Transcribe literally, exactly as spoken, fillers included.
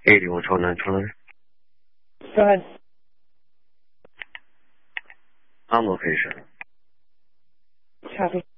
A 零超男超男。 三。 阿莫可以是。 下飞。